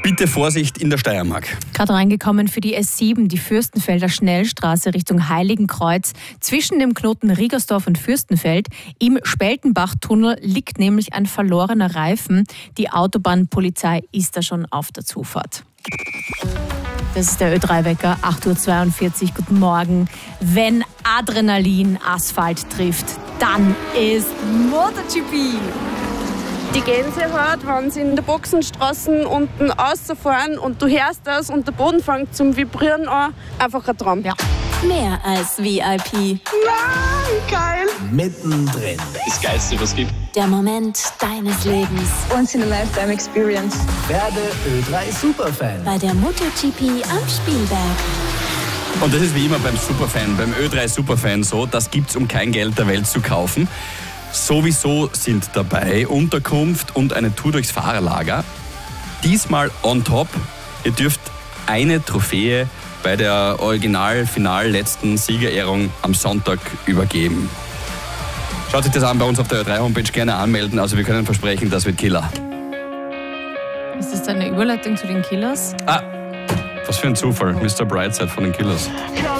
Bitte Vorsicht in der Steiermark. Gerade reingekommen für die S7, die Fürstenfelder Schnellstraße Richtung Heiligenkreuz. Zwischen dem Knoten Riegersdorf und Fürstenfeld im Speltenbachtunnel liegt nämlich ein verlorener Reifen. Die Autobahnpolizei ist da schon auf der Zufahrt. Das ist der Ö3-Wecker, 8.42 Uhr, guten Morgen. Wenn Adrenalin Asphalt trifft, dann ist MotoGP. Die Gänsehaut, wenn sie in der Boxenstraße unten rausfahren und du hörst das und der Boden fängt zum Vibrieren an. Einfach ein Traum. Ja. Mehr als VIP. Nein, geil. Mittendrin. Das Geilste, was es gibt. Der Moment deines Lebens. Once in a lifetime experience. Werde Ö3 Superfan. Bei der MotoGP am Spielberg. Und das ist wie immer beim Superfan, beim Ö3 Superfan so, das gibt's um kein Geld der Welt zu kaufen. Sowieso sind dabei Unterkunft und eine Tour durchs Fahrerlager. Diesmal on top, ihr dürft eine Trophäe bei der original-final letzten Siegerehrung am Sonntag übergeben. Schaut sich das an bei uns auf der Ö3-Homepage, gerne anmelden. Also wir können versprechen, das wird Killer. Ist das eine Überleitung zu den Killers? Was für ein Zufall, Mr. Brightside von den Killers.